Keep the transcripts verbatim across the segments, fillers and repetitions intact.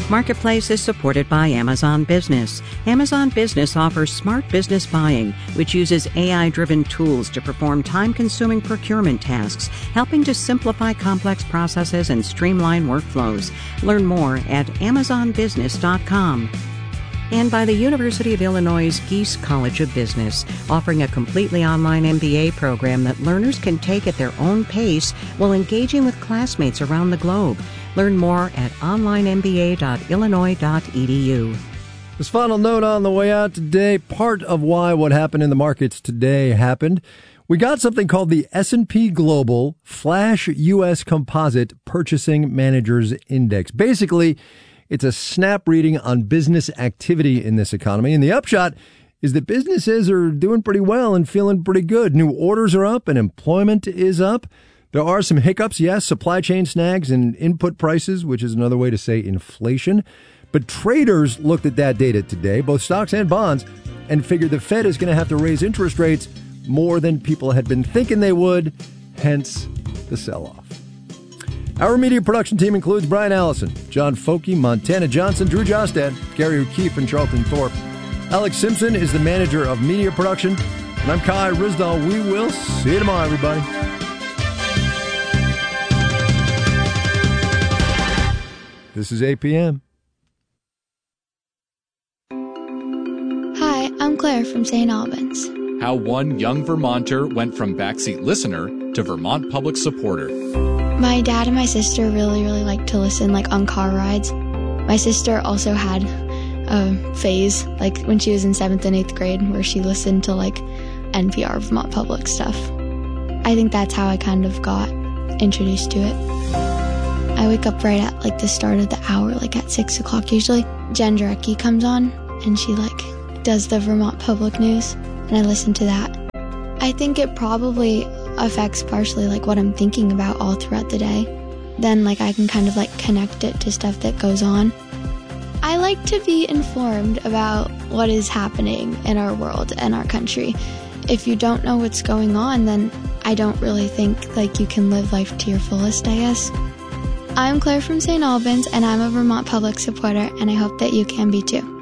Marketplace is supported by Amazon Business. Amazon Business offers smart business buying, which uses A I-driven tools to perform time-consuming procurement tasks, helping to simplify complex processes and streamline workflows. Learn more at amazon business dot com. And by the University of Illinois' Geese College of Business, offering a completely online M B A program that learners can take at their own pace while engaging with classmates around the globe. Learn more at online m b a dot illinois dot e d u. This final note on the way out today, part of why what happened in the markets today happened. We got something called the S and P Global Flash U S Composite Purchasing Managers Index. Basically, it's a snap reading on business activity in this economy. And the upshot is that businesses are doing pretty well and feeling pretty good. New orders are up and employment is up. There are some hiccups, yes, supply chain snags and input prices, which is another way to say inflation. But traders looked at that data today, both stocks and bonds, and figured the Fed is going to have to raise interest rates more than people had been thinking they would, hence the sell-off. Our media production team includes Brian Allison, John Foky, Montana Johnson, Drew Jostad, Gary O'Keefe, and Charlton Thorpe. Alex Simpson is the manager of media production, and I'm Kai Rizdal. We will see you tomorrow, everybody. This is eight p.m. Hi, I'm Claire from Saint Albans. How one young Vermonter went from backseat listener to Vermont public supporter. My dad and my sister really, really like to listen, like, on car rides. My sister also had a phase, like, when she was in seventh and eighth grade, where she listened to, like, N P R, Vermont Public stuff. I think that's how I kind of got introduced to it. I wake up right at, like, the start of the hour, like, at six o'clock usually. Jen Jarecki comes on, and she, like, does the Vermont Public News, and I listen to that. I think it probably affects partially, like, what I'm thinking about all throughout the day. Then, like, I can kind of, like, connect it to stuff that goes on. I like to be informed about what is happening in our world and our country. If you don't know what's going on, then I don't really think, like, you can live life to your fullest, I guess. I'm Claire from Saint Albans, and I'm a Vermont Public supporter, and I hope that you can be too.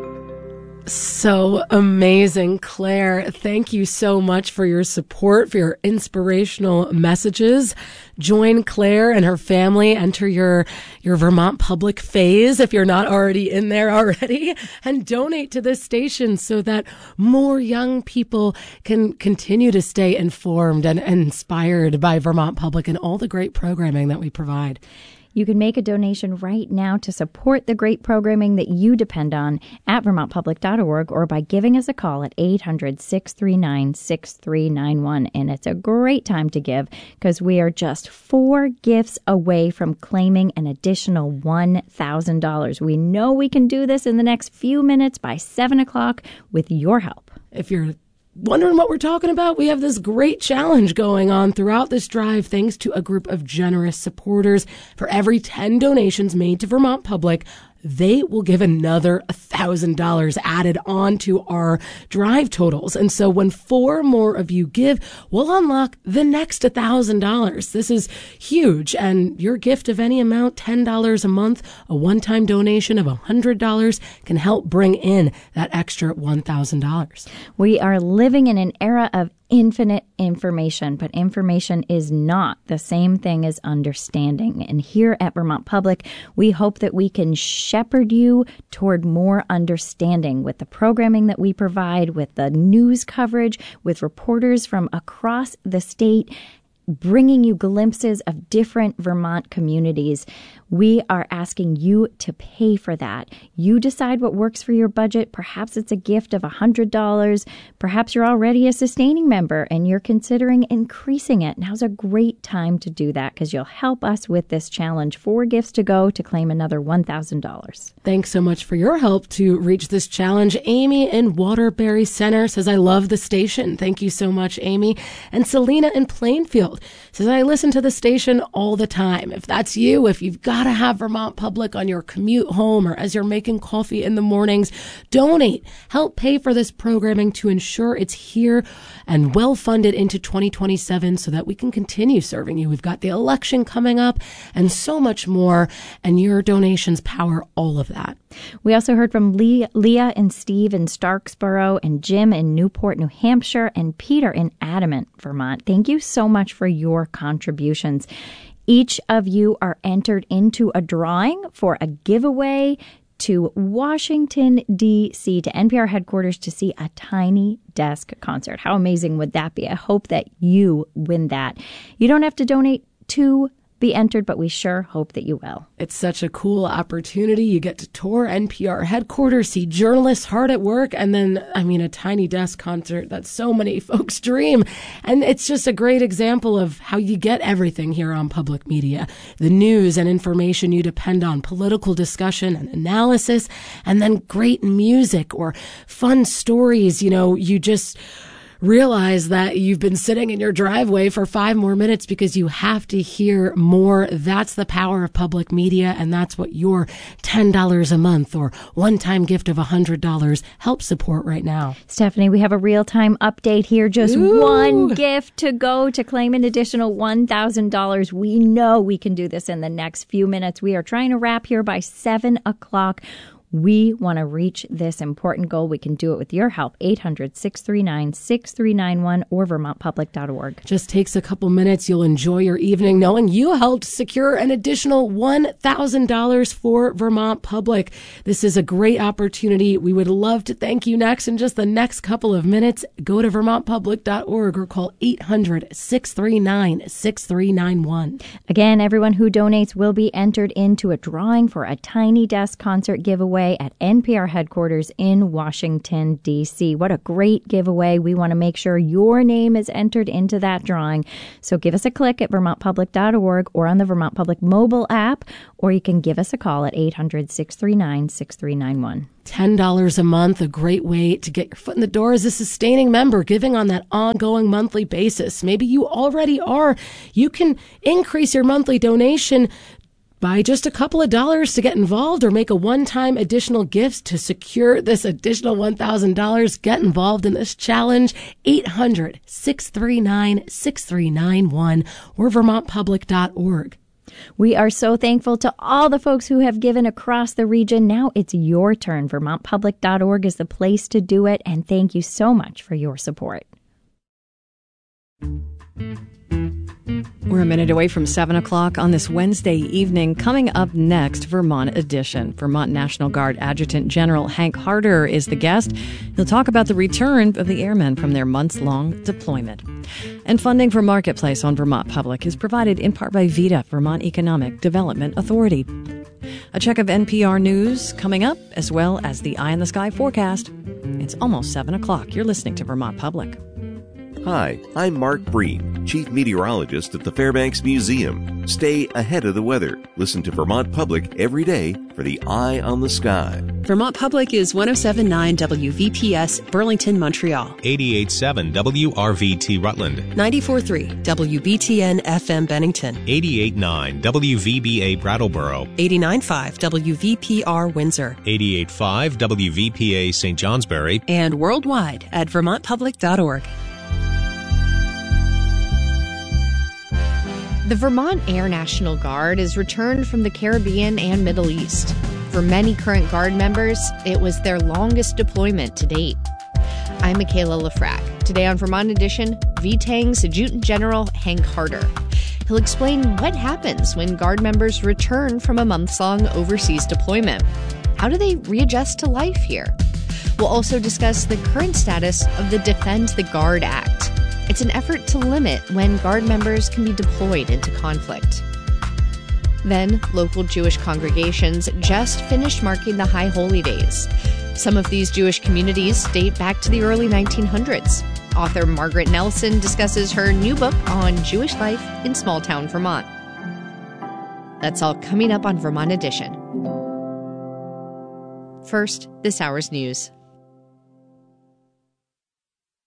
So amazing, Claire. Thank you so much for your support, for your inspirational messages. Join Claire and her family. Enter your, your Vermont Public phase if you're not already in there already, and donate to this station so that more young people can continue to stay informed and, and inspired by Vermont Public and all the great programming that we provide. You can make a donation right now to support the great programming that you depend on at vermont public dot org or by giving us a call at eight hundred, six three nine, six three nine one. And it's a great time to give because we are just four gifts away from claiming an additional one thousand dollars. We know we can do this in the next few minutes by seven o'clock with your help. If you're wondering what we're talking about, we have this great challenge going on throughout this drive thanks to a group of generous supporters. For every ten donations made to Vermont Public, they will give another one thousand dollars added on to our drive totals. And so when four more of you give, we'll unlock the next one thousand dollars. This is huge. And your gift of any amount, ten dollars a month, a one-time donation of one hundred dollars can help bring in that extra one thousand dollars. We are living in an era of infinite information, but information is not the same thing as understanding. And here at Vermont Public, we hope that we can shepherd you toward more understanding with the programming that we provide, with the news coverage, with reporters from across the state, bringing you glimpses of different Vermont communities. We are asking you to pay for that. You decide what works for your budget. Perhaps it's a gift of one hundred dollars. Perhaps you're already a sustaining member and you're considering increasing it. Now's a great time to do that because you'll help us with this challenge. Four gifts to go to claim another one thousand dollars. Thanks so much for your help to reach this challenge. Amy in Waterbury Center says, I love the station. Thank you so much, Amy. And Selena in Plainfield Fairchild. Says, I listen to the station all the time. If that's you, if you've got to have Vermont Public on your commute home or as you're making coffee in the mornings, donate. Help pay for this programming to ensure it's here and well funded into twenty twenty-seven so that we can continue serving you. We've got the election coming up and so much more, and your donations power all of that. We also heard from Lee, Leah and Steve in Starksboro, and Jim in Newport, New Hampshire, and Peter in Adamant, Vermont. Thank you so much for your contributions. Each of you are entered into a drawing for a giveaway to Washington, D C, to N P R headquarters to see a Tiny Desk concert. How amazing would that be? I hope that you win that. You don't have to donate to be entered, but we sure hope that you will. It's such a cool opportunity. You get to tour N P R headquarters, see journalists hard at work, and then, I mean, a Tiny Desk concert that so many folks dream. And it's just a great example of how you get everything here on public media. The news and information you depend on, political discussion and analysis, and then great music or fun stories. You know, you just realize that you've been sitting in your driveway for five more minutes because you have to hear more. That's the power of public media, and that's what your ten dollars a month or one-time gift of one hundred dollars helps support right now. Stephanie, we have a real-time update here. Just Ooh. one gift to go to claim an additional one thousand dollars. We know we can do this in the next few minutes. We are trying to wrap here by seven o'clock. We want to reach this important goal. We can do it with your help. eight hundred, six three nine, six three nine one or vermont public dot org. Just takes a couple minutes. You'll enjoy your evening knowing you helped secure an additional one thousand dollars for Vermont Public. This is a great opportunity. We would love to thank you next. In just the next couple of minutes, go to vermont public dot org or call eight hundred, six three nine, six three nine one. Again, everyone who donates will be entered into a drawing for a Tiny Desk concert giveaway at N P R headquarters in Washington, D C. What a great giveaway. We want to make sure your name is entered into that drawing. So give us a click at vermont public dot org or on the Vermont Public mobile app, or you can give us a call at eight hundred, six three nine, six three nine one. ten dollars a month, a great way to get your foot in the door as a sustaining member, giving on that ongoing monthly basis. Maybe you already are. You can increase your monthly donation by just a couple of dollars to get involved, or make a one-time additional gift to secure this additional one thousand dollars. Get involved in this challenge. eight hundred, six three nine, six three nine one or vermont public dot org. We are so thankful to all the folks who have given across the region. Now it's your turn. vermont public dot org is the place to do it, and thank you so much for your support. We're a minute away from seven o'clock on this Wednesday evening. Coming up next, Vermont Edition. Vermont National Guard Adjutant General Hank Harder is the guest. He'll talk about the return of the airmen from their months-long deployment. And funding for Marketplace on Vermont Public is provided in part by VEDA, Vermont Economic Development Authority. A check of N P R News coming up, as well as the Eye in the Sky forecast. It's almost seven o'clock. You're listening to Vermont Public. Hi, I'm Mark Breen, Chief Meteorologist at the Fairbanks Museum. Stay ahead of the weather. Listen to Vermont Public every day for the Eye on the Sky. Vermont Public is one oh seven point nine W V P S, Burlington, Montreal. eighty-eight point seven W R V T, Rutland. ninety-four point three W B T N F M, Bennington. eighty-eight point nine W V B A, Brattleboro. eighty-nine point five W V P R, Windsor. eighty-eight point five W V P A, Saint Johnsbury. And worldwide at vermont public dot org. The Vermont Air National Guard is returned from the Caribbean and Middle East. For many current Guard members, it was their longest deployment to date. I'm Michaela Lafrac. Today on Vermont Edition, V TANG's Adjutant General Hank Harder. He'll explain what happens when Guard members return from a months-long overseas deployment. How do they readjust to life here? We'll also discuss the current status of the Defend the Guard Act. It's an effort to limit when Guard members can be deployed into conflict. Then, local Jewish congregations just finished marking the High Holy Days. Some of these Jewish communities date back to the early nineteen hundreds. Author Margaret Nelson discusses her new book on Jewish life in small-town Vermont. That's all coming up on Vermont Edition. First, this hour's news.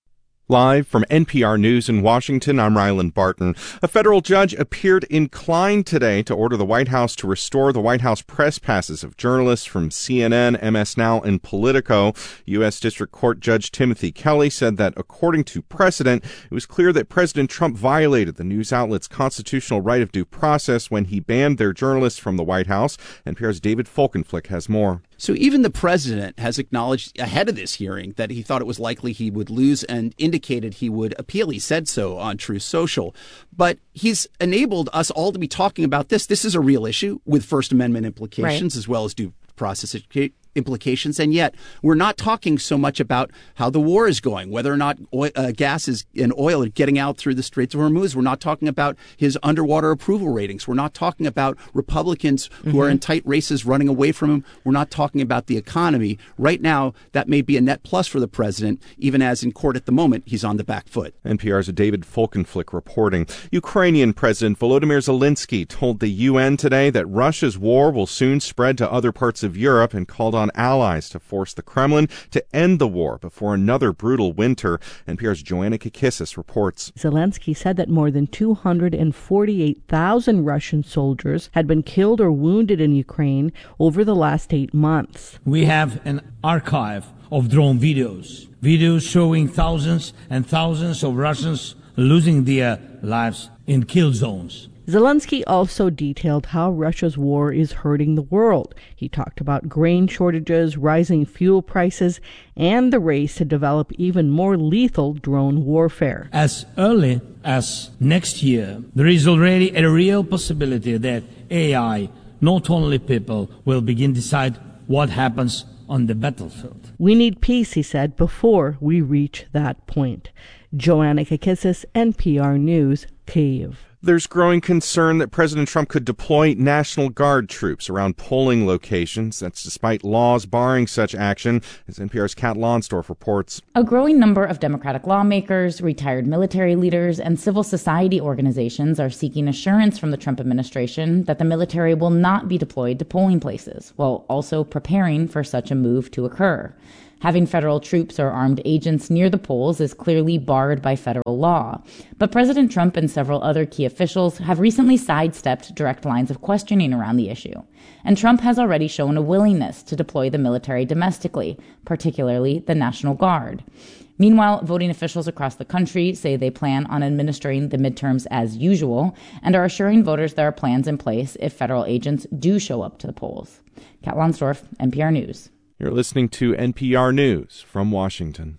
Live from N P R News in Washington, I'm Ryland Barton. A federal judge appeared inclined today to order the White House to restore the White House press passes of journalists from C N N, M S Now, and Politico. U S. District Court Judge Timothy Kelly said that, according to precedent, it was clear that President Trump violated the news outlet's constitutional right of due process when he banned their journalists from the White House. N P R's David Folkenflik has more. So even the president has acknowledged ahead of this hearing that he thought it was likely he would lose and indicated he would appeal. He said so on Truth Social. But he's enabled us all to be talking about this. This is a real issue with First Amendment implications, right, as well as due process implications. And yet we're not talking so much about how the war is going, whether or not oil, uh, gas is, and oil are getting out through the Straits of Hormuz. We're not talking about his underwater approval ratings. We're not talking about Republicans who mm-hmm. are in tight races running away from him. We're not talking about the economy. Right now, that may be a net plus for the president, even as in court at the moment, he's on the back foot. N P R's David Folkenflik reporting. Ukrainian President Volodymyr Zelensky told the U N today that Russia's war will soon spread to other parts of Europe and called on allies to force the Kremlin to end the war before another brutal winter. N P R's Joanna Kakissis reports. Zelensky said that more than two hundred forty-eight thousand Russian soldiers had been killed or wounded in Ukraine over the last eight months. We have an archive of drone videos, videos showing thousands and thousands of Russians losing their lives in kill zones. Zelensky also detailed how Russia's war is hurting the world. He talked about grain shortages, rising fuel prices, and the race to develop even more lethal drone warfare. As early as next year, there is already a real possibility that A I, not only people, will begin to decide what happens on the battlefield. We need peace, he said, before we reach that point. Joanna Kakissis, N P R News, Kyiv. There's growing concern that President Trump could deploy National Guard troops around polling locations. That's despite laws barring such action, as N P R's Kat Lonsdorf reports. A growing number of Democratic lawmakers, retired military leaders, and civil society organizations are seeking assurance from the Trump administration that the military will not be deployed to polling places, while also preparing for such a move to occur. Having federal troops or armed agents near the polls is clearly barred by federal law. But President Trump and several other key officials have recently sidestepped direct lines of questioning around the issue. And Trump has already shown a willingness to deploy the military domestically, particularly the National Guard. Meanwhile, voting officials across the country say they plan on administering the midterms as usual and are assuring voters there are plans in place if federal agents do show up to the polls. Kat Lonsdorf, N P R News. You're listening to N P R News from Washington.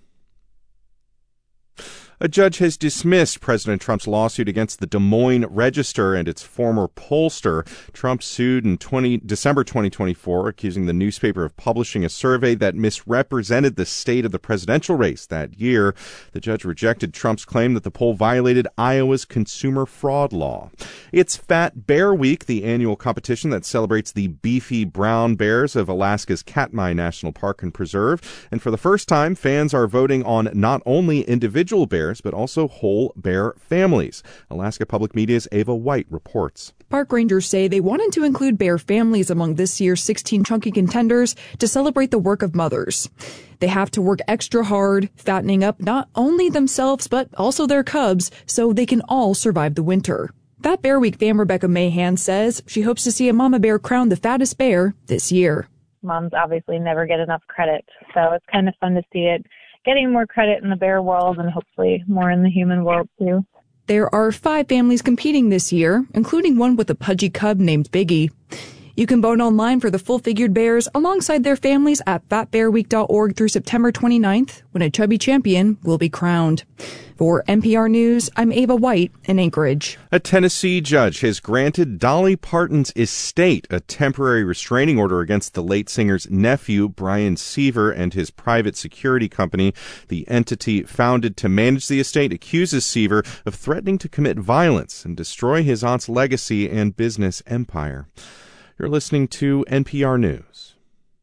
A judge has dismissed President Trump's lawsuit against the Des Moines Register and its former pollster. Trump sued in December twenty twenty-four, accusing the newspaper of publishing a survey that misrepresented the state of the presidential race that year. The judge rejected Trump's claim that the poll violated Iowa's consumer fraud law. It's Fat Bear Week, the annual competition that celebrates the beefy brown bears of Alaska's Katmai National Park and Preserve. And for the first time, fans are voting on not only individual bears, but also whole bear families. Alaska Public Media's Ava White reports. Park rangers say they wanted to include bear families among this year's sixteen chunky contenders to celebrate the work of mothers. They have to work extra hard, fattening up not only themselves but also their cubs so they can all survive the winter. Fat Bear Week fan Rebecca Mahan says she hopes to see a mama bear crowned the fattest bear this year. Moms obviously never get enough credit, so it's kind of fun to see it getting more credit in the bear world and hopefully more in the human world too. There are five families competing this year, including one with a pudgy cub named Biggie. You can vote online for the full-figured bears alongside their families at fat bear week dot org through September twenty-ninth, when a chubby champion will be crowned. For N P R News, I'm Ava White in Anchorage. A Tennessee judge has granted Dolly Parton's estate a temporary restraining order against the late singer's nephew, Brian Seaver, and his private security company. The entity founded to manage the estate accuses Seaver of threatening to commit violence and destroy his aunt's legacy and business empire. You're listening to N P R News.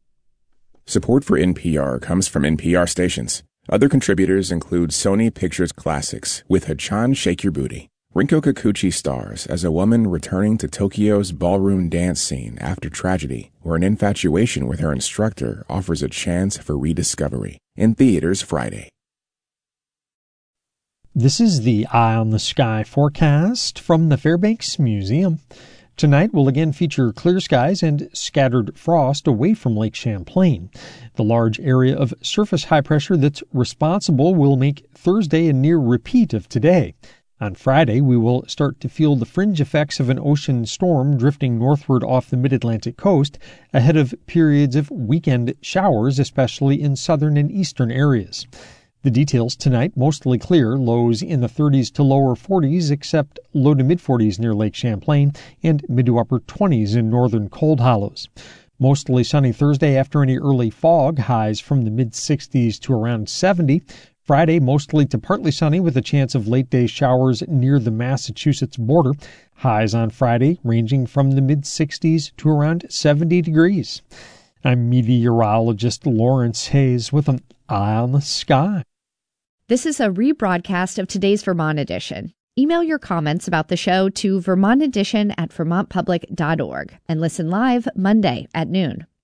Support for N P R comes from N P R stations. Other contributors include Sony Pictures Classics with Hachan Shake Your Booty. Rinko Kikuchi stars as a woman returning to Tokyo's ballroom dance scene after tragedy, where an infatuation with her instructor offers a chance for rediscovery. In theaters Friday. This is the Eye on the Sky forecast from the Fairbanks Museum. Tonight will again feature clear skies and scattered frost away from Lake Champlain. The large area of surface high pressure that's responsible will make Thursday a near repeat of today. On Friday, we will start to feel the fringe effects of an ocean storm drifting northward off the mid-Atlantic coast ahead of periods of weekend showers, especially in southern and eastern areas. The details tonight, mostly clear, lows in the thirties to lower forties, except low to mid-forties near Lake Champlain and mid to upper twenties in northern cold hollows. Mostly sunny Thursday after any early fog, highs from the mid-sixties to around seventy. Friday, mostly to partly sunny with a chance of late-day showers near the Massachusetts border. Highs on Friday ranging from the mid-sixties to around seventy degrees. I'm meteorologist Lawrence Hayes with an Eye on the Sky. This is a rebroadcast of today's Vermont Edition. Email your comments about the show to vermont edition at vermont public dot org and listen live Monday at noon.